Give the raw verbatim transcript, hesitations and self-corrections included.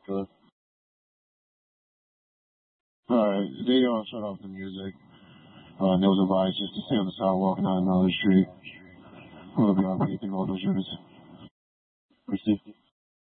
Good. Alright, they all shut off the music. Uh, no devices to stay on the sidewalk, not on the street. What about anything on those units? Christy?